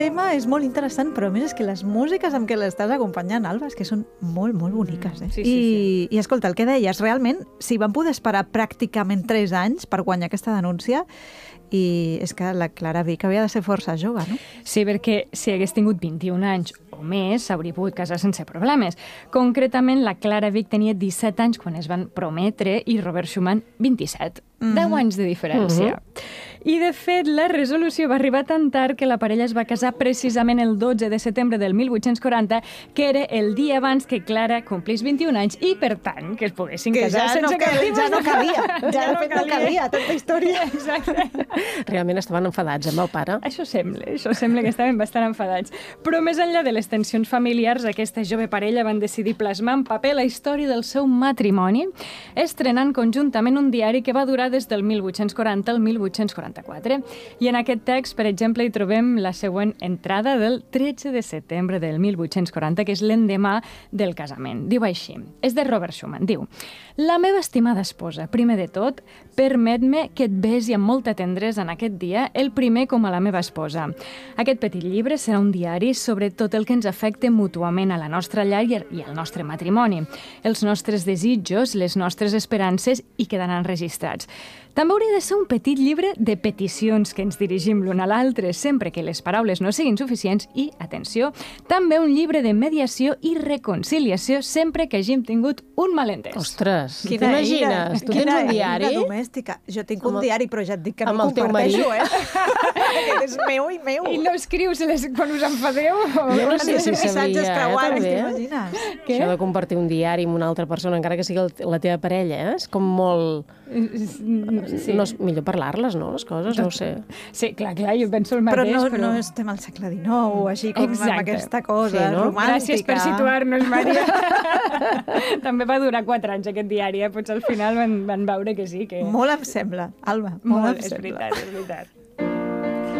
tema és molt interessant, però a més és que les músiques amb què l'estàs acompanyant, Alba, és que són molt, molt boniques. I escolta, el que deies, realment, si van poder esperar pràcticament 3 anys per guanyar aquesta denúncia, i és que la Clara Vic havia de ser força jove, no? Sí, perquè si hagués tingut 21 anys o més, s'hauria pogut casar sense problemes. Concretament, la Clara Vic tenia 17 anys quan es van prometre i Robert Schumann 27. 10 anys de diferència. I, de fet, la resolució va arribar tan tard que la parella es va casar precisament el 12 de setembre del 1840, que era el dia abans que Clara complís 21 anys i, per tant, que es poguessin casar sense cap tipus ja no calia. Ja, de fet, no calia tanta història. Exacte. Realment estaven enfadats amb el pare. Això sembla que estaven bastant enfadats. Però més enllà de les tensions familiars, aquesta jove parella van decidir plasmar en paper la història del seu matrimoni, estrenant conjuntament un diari que va durar des del 1840 al 1844. I en aquest text, per exemple, hi trobem la següent entrada del 13 de setembre del 1840, que és l'endemà del casament. Diu així, és de Robert Schumann, diu: La meva estimada esposa, primer de tot, permet-me que et besi amb molta tendresa en aquest dia, el primer com a la meva esposa. Aquest petit llibre serà un diari sobre tot el que ens afecta mútuament a la nostra llar i al nostre matrimoni, els nostres desitjos, les nostres esperances, i quedaran registrats. També hauria de ser un petit llibre de peticions que ens dirigim l'un a l'altre sempre que les paraules no siguin suficients i, atenció, també un llibre de mediació i reconciliació sempre que hàgim tingut un malentès. Ostres, t'imagines? Tu tens un diari? Quina domèstica. Jo tinc un diari, però ja et dic que no el comparteixo, que és meu i meu. I no escrius quan us enfadeu? Jo no sé si missatges sabia, creuats, també. t'imagines? Això de compartir un diari amb una altra persona, encara que sigui la teva parella, és com molt... Sí. No, millor parlar-les, no? Les coses, no ho sé. Sí, clar, jo penso el mateix, però... no estem al segle XIX, així com amb aquesta cosa romàntica. Gràcies per situar-nos, Maria. També va durar 4 anys aquest diari, potser al final van veure que sí. Que... Molt em sembla, Alba, molt em sembla. És veritat.